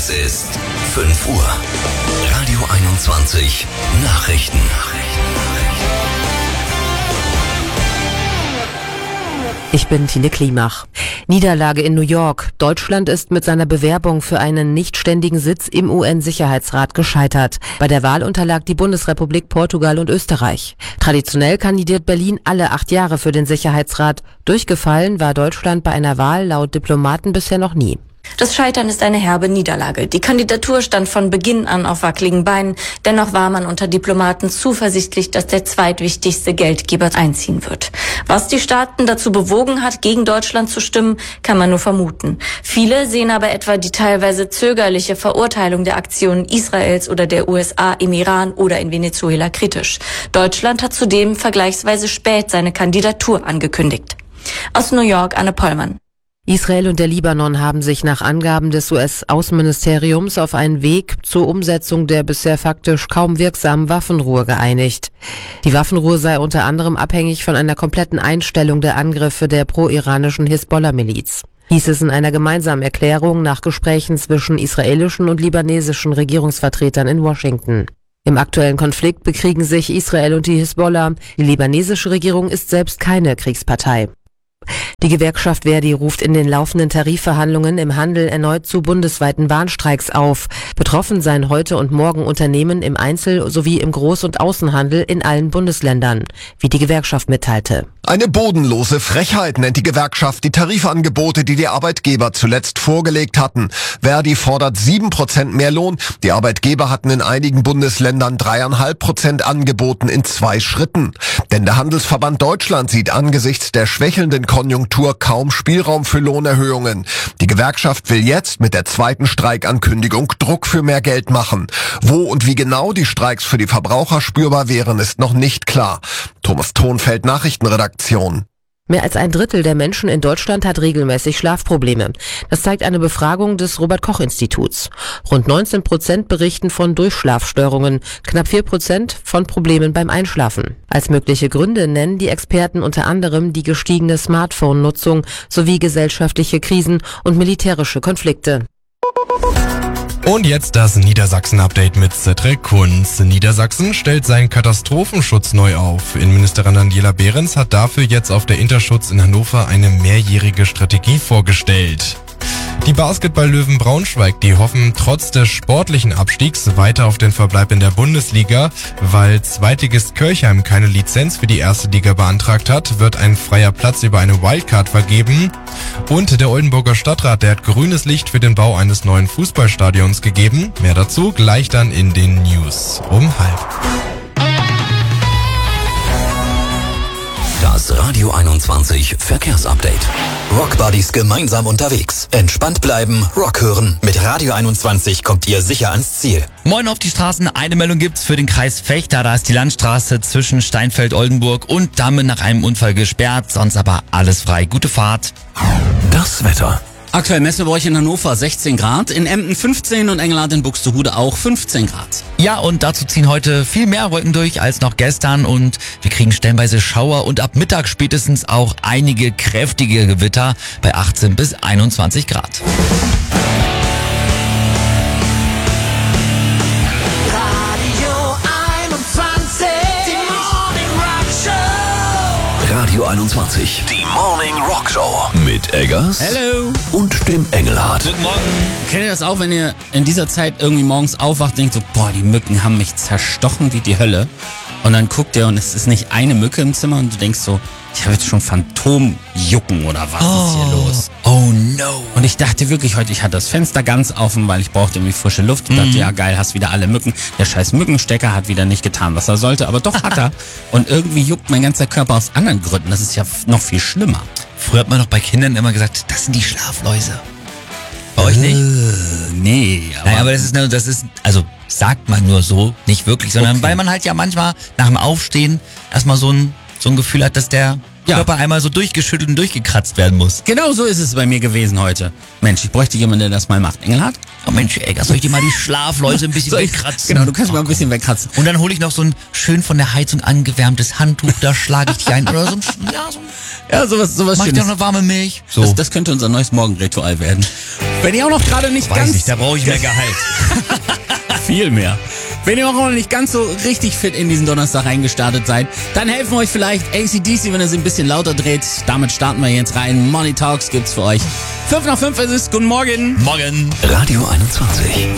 Es ist 5 Uhr. Radio 21 Nachrichten. Ich bin Tine Klimach. Niederlage in New York. Deutschland ist mit seiner Bewerbung für einen nichtständigen Sitz im UN-Sicherheitsrat gescheitert. Bei der Wahl unterlag die Bundesrepublik Portugal und Österreich. Traditionell kandidiert Berlin alle 8 Jahre für den Sicherheitsrat. Durchgefallen war Deutschland bei einer Wahl laut Diplomaten bisher noch nie. Das Scheitern ist eine herbe Niederlage. Die Kandidatur stand von Beginn an auf wackeligen Beinen. Dennoch war man unter Diplomaten zuversichtlich, dass der zweitwichtigste Geldgeber einziehen wird. Was die Staaten dazu bewogen hat, gegen Deutschland zu stimmen, kann man nur vermuten. Viele sehen aber etwa die teilweise zögerliche Verurteilung der Aktionen Israels oder der USA im Iran oder in Venezuela kritisch. Deutschland hat zudem vergleichsweise spät seine Kandidatur angekündigt. Aus New York, Anne Pollmann. Israel und der Libanon haben sich nach Angaben des US-Außenministeriums auf einen Weg zur Umsetzung der bisher faktisch kaum wirksamen Waffenruhe geeinigt. Die Waffenruhe sei unter anderem abhängig von einer kompletten Einstellung der Angriffe der pro-iranischen Hisbollah-Miliz. Hieß es in einer gemeinsamen Erklärung nach Gesprächen zwischen israelischen und libanesischen Regierungsvertretern in Washington. Im aktuellen Konflikt bekriegen sich Israel und die Hisbollah. Die libanesische Regierung ist selbst keine Kriegspartei. Die Gewerkschaft Verdi ruft in den laufenden Tarifverhandlungen im Handel erneut zu bundesweiten Warnstreiks auf. Betroffen seien heute und morgen Unternehmen im Einzel- sowie im Groß- und Außenhandel in allen Bundesländern, wie die Gewerkschaft mitteilte. Eine bodenlose Frechheit nennt die Gewerkschaft die Tarifangebote, die die Arbeitgeber zuletzt vorgelegt hatten. Verdi fordert 7% mehr Lohn. Die Arbeitgeber hatten in einigen Bundesländern 3,5% angeboten in 2 Schritten. Denn der Handelsverband Deutschland sieht angesichts der schwächelnden Konjunktur kaum Spielraum für Lohnerhöhungen. Die Gewerkschaft will jetzt mit der zweiten Streikankündigung Druck für mehr Geld machen. Wo und wie genau die Streiks für die Verbraucher spürbar wären, ist noch nicht klar. Thomas Thonfeld, Nachrichtenredaktion. Mehr als 1/3 der Menschen in Deutschland hat regelmäßig Schlafprobleme. Das zeigt eine Befragung des Robert-Koch-Instituts. Rund 19% berichten von Durchschlafstörungen, knapp 4% von Problemen beim Einschlafen. Als mögliche Gründe nennen die Experten unter anderem die gestiegene Smartphone-Nutzung sowie gesellschaftliche Krisen und militärische Konflikte. Und jetzt das Niedersachsen-Update mit Cedric Kunz. Niedersachsen stellt seinen Katastrophenschutz neu auf. Innenministerin Daniela Behrens hat dafür jetzt auf der Interschutz in Hannover eine mehrjährige Strategie vorgestellt. Die Basketball-Löwen Braunschweig, die hoffen trotz des sportlichen Abstiegs weiter auf den Verbleib in der Bundesliga. Weil Zweitligist Kirchheim keine Lizenz für die erste Liga beantragt hat, wird ein freier Platz über eine Wildcard vergeben. Und der Oldenburger Stadtrat, der hat grünes Licht für den Bau eines neuen Fußballstadions gegeben. Mehr dazu gleich dann in den News um 12:30. Das Radio 21 Verkehrsupdate. Rockbuddies gemeinsam unterwegs. Entspannt bleiben, Rock hören. Mit Radio 21 kommt ihr sicher ans Ziel. Moin auf die Straßen. Eine Meldung gibt's für den Kreis Vechta. Da ist die Landstraße zwischen Steinfeld-Oldenburg und Damme nach einem Unfall gesperrt. Sonst aber alles frei. Gute Fahrt. Das Wetter. Aktuell messen wir bei euch in Hannover 16 Grad, in Emden 15 und Engelhardt in Buxtehude auch 15 Grad. Ja, und dazu ziehen heute viel mehr Wolken durch als noch gestern und wir kriegen stellenweise Schauer und ab Mittag spätestens auch einige kräftige Gewitter bei 18 bis 21 Grad. Radio 21, die Morning Rock Show mit Eggers Hello. und dem Engelhardt. Guten Morgen. Kennt ihr das auch, wenn ihr in dieser Zeit irgendwie morgens aufwacht, denkt so, boah, die Mücken haben mich zerstochen wie die Hölle. Und dann guckt ihr und es ist nicht eine Mücke im Zimmer und du denkst so, ich habe jetzt schon Phantomjucken oder was ist hier los? Oh no. Und ich dachte wirklich heute, ich hatte das Fenster ganz offen, weil ich brauchte irgendwie frische Luft. Ich dachte, ja geil, hast wieder alle Mücken. Der scheiß Mückenstecker hat wieder nicht getan, was er sollte, aber doch hat er. Und irgendwie juckt mein ganzer Körper aus anderen Gründen. Das ist ja noch viel schlimmer. Früher hat man doch bei Kindern immer gesagt, das sind die Schlafläuse. Bei euch nicht? Nee, aber... Nein, aber das ist, also sagt man nur so, nicht wirklich, sondern Okay. weil man halt ja manchmal nach dem Aufstehen erstmal so ein Gefühl hat, dass der Körper einmal so durchgeschüttelt und durchgekratzt werden muss. Genau so ist es bei mir gewesen heute. Mensch, ich bräuchte jemanden, der das mal macht. Engelhardt? Oh Mensch, ey, soll ich dir mal die Schlafläuse ein bisschen wegkratzen? Genau, du kannst mal ein bisschen wegkratzen. Und dann hole ich noch so ein schön von der Heizung angewärmtes Handtuch, da schlage ich dich ein. Oder so ein, sowas mach ich Schönes. dir noch eine warme Milch. So. Das könnte unser neues Morgenritual werden. Wenn ihr auch noch gerade nicht Weiß nicht, da brauche ich mehr Gehalt. Viel mehr. Wenn ihr auch noch nicht ganz so richtig fit in diesen Donnerstag reingestartet seid, dann helfen euch vielleicht AC/DC, wenn ihr sie ein bisschen lauter dreht. Damit starten wir jetzt rein. Money Talks gibt's für euch. 5 nach 5 ist es. Guten Morgen. Morgen. Radio 21.